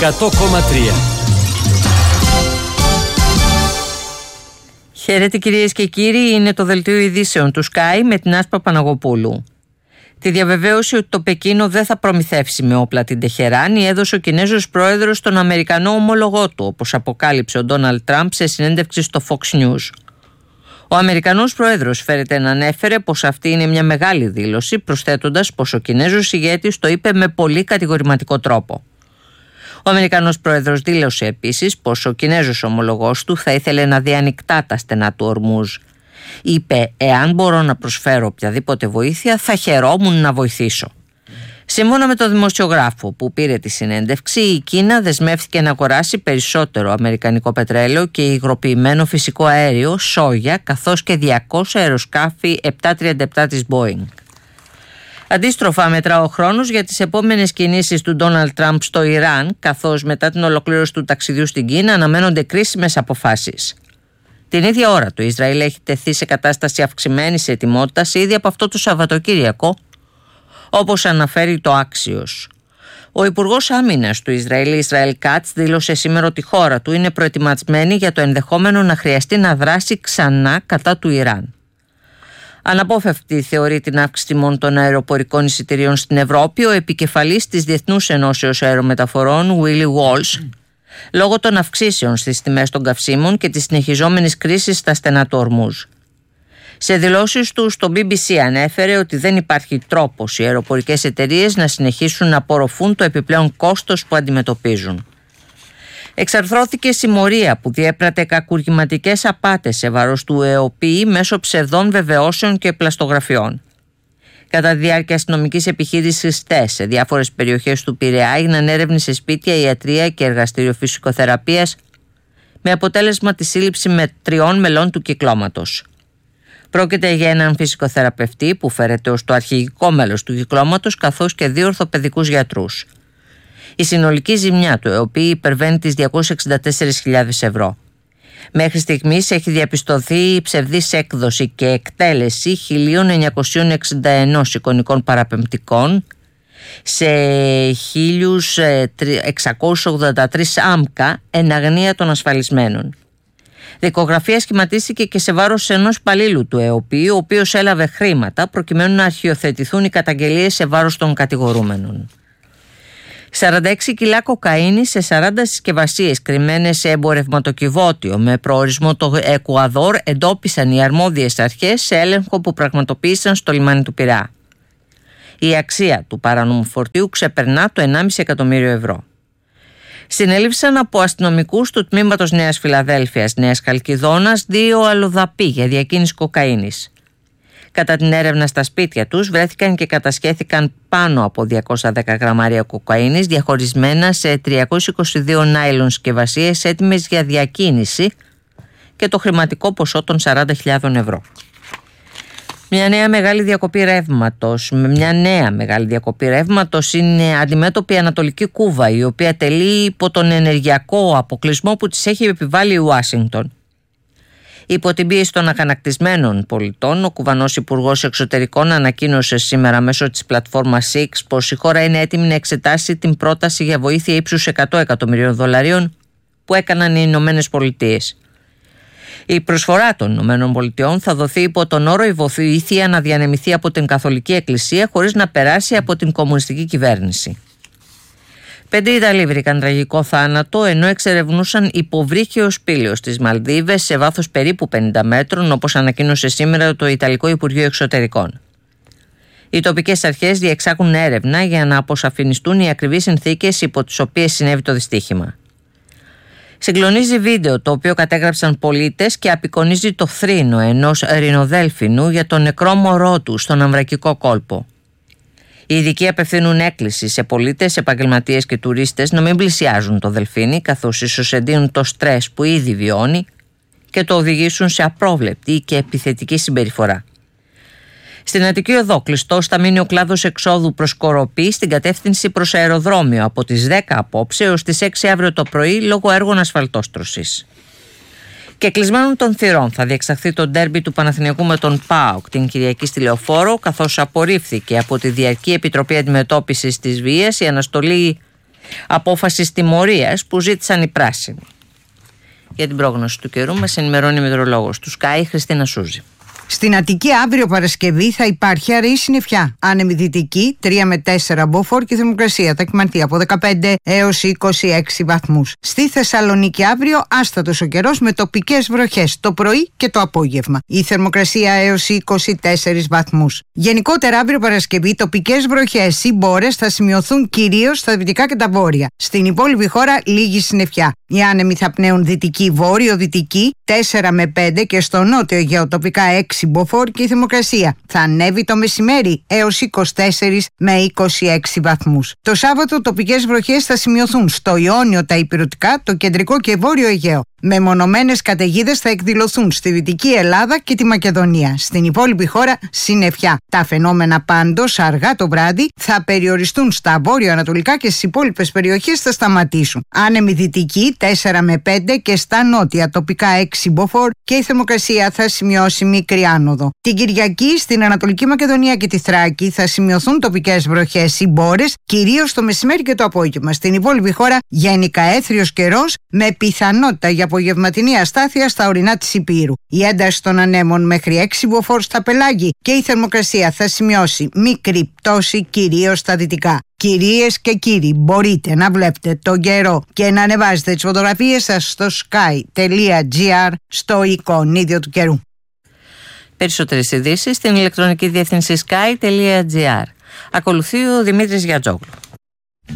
100,3. Χαίρετε κυρίες και κύριοι, είναι το δελτίο ειδήσεων του Sky με την Άσπα Παναγοπούλου. Τη διαβεβαίωση ότι το Πεκίνο δεν θα προμηθεύσει με όπλα την Τεχεράνη έδωσε ο Κινέζος πρόεδρος στον Αμερικανό ομόλογό του, όπως αποκάλυψε ο Ντόναλντ Τραμπ σε συνέντευξη στο Fox News. Ο Αμερικανός πρόεδρος φέρεται να ανέφερε πως αυτή είναι μια μεγάλη δήλωση, προσθέτοντας πως ο Κινέζος ηγέτης το είπε με πολύ κατηγορηματικό τρόπο. Ο Αμερικανός πρόεδρος δήλωσε επίσης πως ο Κινέζος ομολογός του θα ήθελε να δει ανοιχτά τα στενά του Ορμούζ. Είπε: «Εάν μπορώ να προσφέρω οποιαδήποτε βοήθεια, θα χαιρόμουν να βοηθήσω». Σύμφωνα με τον δημοσιογράφο που πήρε τη συνέντευξη, η Κίνα δεσμεύθηκε να αγοράσει περισσότερο αμερικανικό πετρέλαιο και υγροποιημένο φυσικό αέριο, σόγια, καθώς και 200 αεροσκάφη 737 της Boeing. Αντίστροφα μετρά ο χρόνος για τις επόμενες κινήσεις του Ντόναλντ Τραμπ στο Ιράν, καθώς μετά την ολοκλήρωση του ταξιδιού στην Κίνα αναμένονται κρίσιμες αποφάσεις. Την ίδια ώρα το Ισραήλ έχει τεθεί σε κατάσταση αυξημένης ετοιμότητας ήδη από αυτό το Σαββατοκύριακο, όπως αναφέρει το Axios. Ο Υπουργός Άμυνας του Ισραήλ, Ισραήλ Κάτς, δήλωσε σήμερα ότι η χώρα του είναι προετοιμασμένη για το ενδεχόμενο να χρειαστεί να δράσει ξανά κατά του Ιράν. Αναπόφευκτη θεωρεί την αύξηση τιμών των αεροπορικών εισιτηρίων στην Ευρώπη ο επικεφαλής της Διεθνούς Ενώσεως Αερομεταφορών, Willie Walsh, λόγω των αυξήσεων στις τιμές των καυσίμων και της συνεχιζόμενης κρίσης στα στενά του Ορμούζ. Σε δηλώσεις του στο BBC ανέφερε ότι δεν υπάρχει τρόπος οι αεροπορικές εταιρείες να συνεχίσουν να απορροφούν το επιπλέον κόστος που αντιμετωπίζουν. Εξαρθρώθηκε συμμορία που διέπρατε κακουργηματικές απάτες σε βάρος του ΕΟΠΗ μέσω ψευδών βεβαιώσεων και πλαστογραφιών. Κατά τη διάρκεια αστυνομικής επιχείρησης ΤΕΣ σε διάφορες περιοχές του Πειραιά έγιναν έρευνες σε σπίτια, ιατρεία και εργαστήριο φυσικοθεραπείας με αποτέλεσμα τη σύλληψη με 3 μελών του κυκλώματος. Πρόκειται για έναν φυσικοθεραπευτή που φέρεται ως το αρχηγικό μέλος του κυκλώματος, καθώς και 2 ορθοπαιδικούς γιατρούς. Η συνολική ζημιά του ΕΟΠΗ υπερβαίνει τις 264.000 ευρώ. Μέχρι στιγμής έχει διαπιστωθεί η ψευδής έκδοση και εκτέλεση 1.961 εικονικών παραπεμπτικών σε 1.683 άμκα εν αγνία των ασφαλισμένων. Δικογραφία σχηματίστηκε και σε βάρος ενός υπαλλήλου του ΕΟΠΗ, ο οποίος έλαβε χρήματα προκειμένου να αρχιοθετηθούν οι καταγγελίες σε βάρος των κατηγορούμενων. 46 κιλά κοκαίνη σε 40 συσκευασίες κρυμμένες σε εμπορευματοκιβώτιο με προορισμό το Εκουαδόρ εντόπισαν οι αρμόδιες αρχές σε έλεγχο που πραγματοποίησαν στο λιμάνι του Πειραιά. Η αξία του παρανόμου φορτίου ξεπερνά το 1,5 εκατομμύριο ευρώ. Συνέληφθησαν από αστυνομικούς του τμήματος Νέας Φιλαδέλφειας, Νέας Χαλκιδόνας 2 αλλοδαποί για διακίνηση κοκαίνης. Κατά την έρευνα στα σπίτια τους βρέθηκαν και κατασχέθηκαν πάνω από 210 γραμμάρια κοκαίνης διαχωρισμένα σε 322 νάιλον συσκευασίες έτοιμες για διακίνηση και το χρηματικό ποσό των 40.000 ευρώ. Μια νέα μεγάλη διακοπή ρεύματος είναι αντιμέτωπη η Ανατολική Κούβα, η οποία τελεί υπό τον ενεργειακό αποκλεισμό που της έχει επιβάλει η Ουάσιγκτον. Υπό την πίεση των αγανακτισμένων πολιτών, ο Κουβανός Υπουργός Εξωτερικών ανακοίνωσε σήμερα μέσω της πλατφόρμας X πως η χώρα είναι έτοιμη να εξετάσει την πρόταση για βοήθεια ύψους $100 εκατομμυρίων που έκαναν οι Ηνωμένες Πολιτείες. Η προσφορά των Ηνωμένων Πολιτειών θα δοθεί υπό τον όρο η βοήθεια να διανεμηθεί από την Καθολική Εκκλησία χωρίς να περάσει από την κομμουνιστική κυβέρνηση. 5 Ιταλοί βρήκαν τραγικό θάνατο ενώ εξερευνούσαν υποβρύχιο σπήλαιο στις Μαλδίβες σε βάθος περίπου 50 μέτρων, όπως ανακοίνωσε σήμερα το Ιταλικό Υπουργείο Εξωτερικών. Οι τοπικές αρχές διεξάγουν έρευνα για να αποσαφινιστούν οι ακριβείς συνθήκες υπό τις οποίες συνέβη το δυστύχημα. Συγκλονίζει βίντεο το οποίο κατέγραψαν πολίτες και απεικονίζει το θρήνο ενός ρινοδέλφινου για τον νεκρό μωρό του στον Αμβρακικό κόλπο. Οι ειδικοί απευθύνουν έκκληση σε πολίτες, επαγγελματίες και τουρίστες να μην πλησιάζουν το δελφίνι, καθώς ίσως εντείνουν το στρες που ήδη βιώνει και το οδηγήσουν σε απρόβλεπτη και επιθετική συμπεριφορά. Στην Αττική Οδό κλειστός θα μείνει ο κλάδος εξόδου προς Κοροπή στην κατεύθυνση προς αεροδρόμιο από τις 10 απόψε έως τις 6 αύριο το πρωί λόγω έργων ασφαλτόστρωσης. Και κλεισμένων των θυρών θα διεξαχθεί το ντέρμπι του Παναθηναϊκού με τον ΠΑΟΚ την Κυριακή στη Λεωφόρο, καθώς απορρίφθηκε από τη Διαρκή Επιτροπή Αντιμετώπισης της Βίας η αναστολή Απόφαση τιμωρίας που ζήτησαν οι πράσινοι. Για την πρόγνωση του καιρού μας ενημερώνει η μετεωρολόγος του Sky, Χριστίνα Σούζη. Στην Αττική αύριο Παρασκευή θα υπάρχει αραιή συννεφιά. Άνεμη δυτική 3 με 4 μποφόρ και η θερμοκρασία θα κυμανθεί από 15 έως 26 βαθμούς. Στη Θεσσαλονίκη αύριο άστατος ο καιρός με τοπικές βροχές το πρωί και το απόγευμα. Η θερμοκρασία έως 24 βαθμούς. Γενικότερα αύριο Παρασκευή τοπικές βροχές ή μπόρες θα σημειωθούν κυρίως στα δυτικά και τα βόρεια. Στην υπόλοιπη χώρα λίγη συννεφιά. Οι άνεμοι θα πνέουν δυτική βόρειο-δυτική 4 με 5 και στο νότιο Αιγαίο τοπικά 6 μποφόρ και η θερμοκρασία θα ανέβει το μεσημέρι έως 24 με 26 βαθμούς. Το Σάββατο τοπικές βροχές θα σημειωθούν στο Ιόνιο, τα Ηπειρωτικά, το κεντρικό και βόρειο Αιγαίο. Μεμονωμένες καταιγίδες θα εκδηλωθούν στη Δυτική Ελλάδα και τη Μακεδονία. Στην υπόλοιπη χώρα συννεφιά. Τα φαινόμενα πάντως αργά το βράδυ θα περιοριστούν στα βόρειο-ανατολικά και στις υπόλοιπες περιοχές θα σταματήσουν. Άνεμη δυτική 4 με 5 και στα νότια τοπικά 6 μποφόρ και η θερμοκρασία θα σημειώσει μικρή άνοδο. Την Κυριακή στην Ανατολική Μακεδονία και τη Θράκη θα σημειωθούν τοπικές βροχές ή μπόρες, κυρίως το μεσημέρι και το απόγευμα. Στην υπόλοιπη χώρα γενικά έθριος καιρός με πιθανότητα για απογευματινή αστάθεια στα ορεινά της Υπήρου. Η ένταση των ανέμων μέχρι 6 μποφόρ στα πελάγη και η θερμοκρασία θα σημειώσει μικρή πτώση κυρίως στα δυτικά. Κυρίες και κύριοι, μπορείτε να βλέπετε τον καιρό και να ανεβάζετε τις φωτογραφίες σας στο sky.gr στο εικονίδιο του καιρού. Περισσότερες ειδήσεις στην ηλεκτρονική διεύθυνση sky.gr. Ακολουθεί ο Δημήτρης Γιατζόγλου.